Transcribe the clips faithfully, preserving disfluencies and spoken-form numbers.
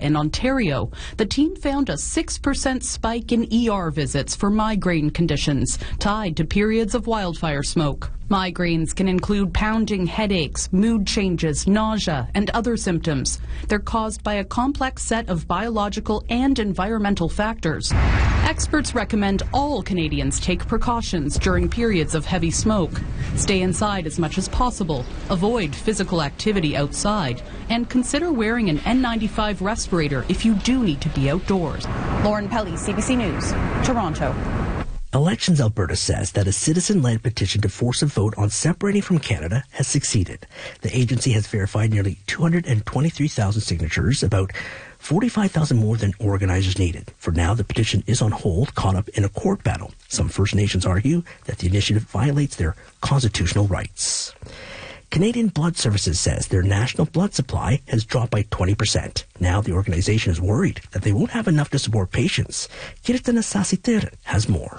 and Ontario, the team found a six percent spike in E R visits for migraine conditions tied to periods of wildfire smoke. Migraines can include pounding headaches, mood changes, nausea, and other symptoms. They're caused by a complex set of biological and environmental factors. Experts recommend all Canadians take precautions during periods of heavy smoke. Stay inside as much as possible, avoid physical activity outside, and consider wearing an N ninety-five respirator if you do need to be outdoors. Lauren Pelly, C B C News, Toronto. Elections Alberta says that a citizen-led petition to force a vote on separating from Canada has succeeded. The agency has verified nearly two hundred twenty-three thousand signatures, about forty-five thousand more than organizers needed. For now, the petition is on hold, caught up in a court battle. Some First Nations argue that the initiative violates their constitutional rights. Canadian Blood Services says their national blood supply has dropped by twenty percent. Now the organization is worried that they won't have enough to support patients. Kirtan Asasitir has more.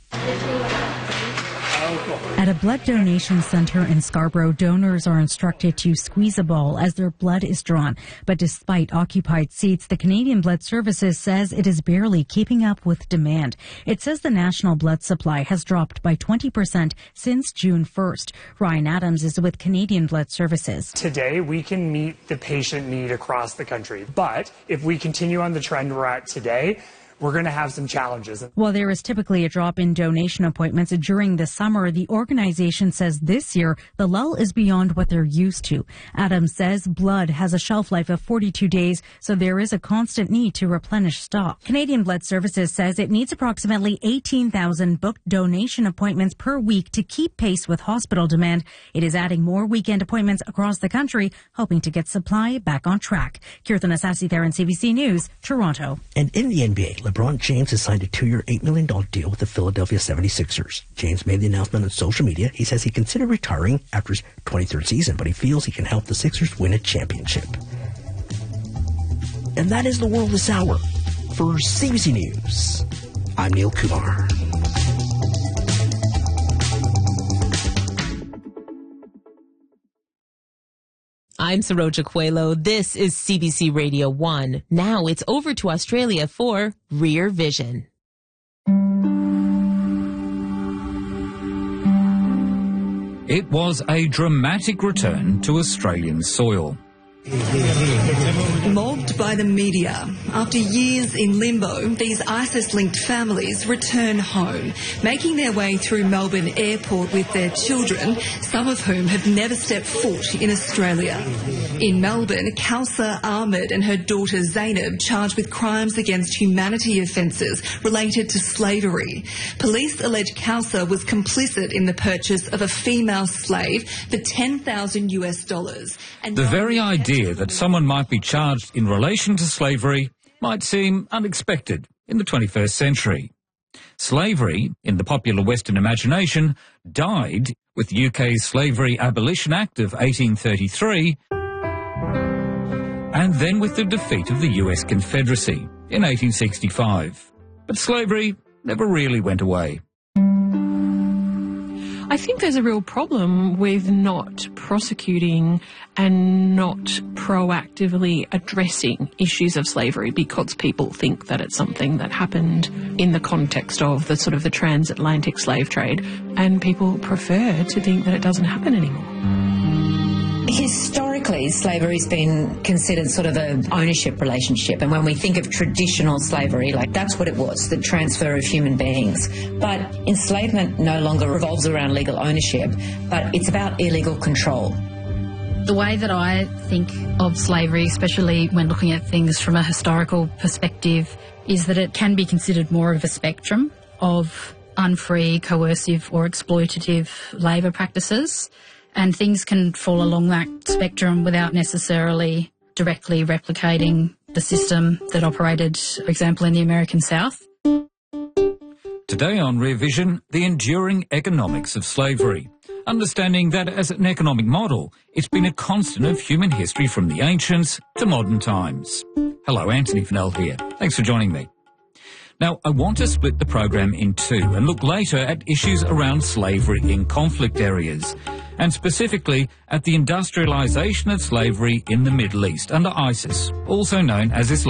At a blood donation center in Scarborough, donors are instructed to squeeze a ball as their blood is drawn. But despite occupied seats, the Canadian Blood Services says it is barely keeping up with demand. It says the national blood supply has dropped by twenty percent since June first. Ryan Adams is with Canadian Blood Services. Today, we can meet the patient need across the country. But if we continue on the trend we're at today, we're going to have some challenges. While there is typically a drop in donation appointments during the summer, the organization says this year the lull is beyond what they're used to. Adams says blood has a shelf life of forty-two days, so there is a constant need to replenish stock. Canadian Blood Services says it needs approximately eighteen thousand booked donation appointments per week to keep pace with hospital demand. It is adding more weekend appointments across the country, hoping to get supply back on track. Kirtan Asasi there in C B C News, Toronto. And in the N B A, LeBron James has signed a two-year, eight million dollars deal with the Philadelphia seventy-sixers. James made the announcement on social media. He says he considered retiring after his twenty-third season, but he feels he can help the Sixers win a championship. And that is the world this hour. For C B C News, I'm Neil Kumar. I'm Saroja Coelho. This is C B C Radio one. Now it's over to Australia for Rear Vision. It was a dramatic return to Australian soil. Mobbed by the media. After years in limbo, these ISIS-linked families return home, making their way through Melbourne Airport with their children, some of whom have never stepped foot in Australia. In Melbourne, Kausar Ahmed and her daughter Zainab charged with crimes against humanity offences related to slavery. Police allege Kausar was complicit in the purchase of a female slave for ten thousand US dollars. And the very idea that someone might be charged in relation to slavery might seem unexpected in the twenty-first century. Slavery, in the popular Western imagination, died with U K's Slavery Abolition Act of eighteen thirty-three and then with the defeat of the U S Confederacy in eighteen sixty-five. But slavery never really went away. I think there's a real problem with not prosecuting and not proactively addressing issues of slavery because people think that it's something that happened in the context of the sort of the transatlantic slave trade, and people prefer to think that it doesn't happen anymore. Historically, slavery's been considered sort of an ownership relationship, and when we think of traditional slavery, like that's what it was, the transfer of human beings. But enslavement no longer revolves around legal ownership, but it's about illegal control. The way that I think of slavery, especially when looking at things from a historical perspective, is that it can be considered more of a spectrum of unfree, coercive or exploitative labour practices. And things can fall along that spectrum without necessarily directly replicating the system that operated, for example, in the American South. Today on Rear Vision, the enduring economics of slavery. Understanding that as an economic model, it's been a constant of human history from the ancients to modern times. Hello, Anthony Fennell here. Thanks for joining me. Now, I want to split the program in two and look later at issues around slavery in conflict areas, and specifically at the industrialisation of slavery in the Middle East under ISIS, also known as Islam.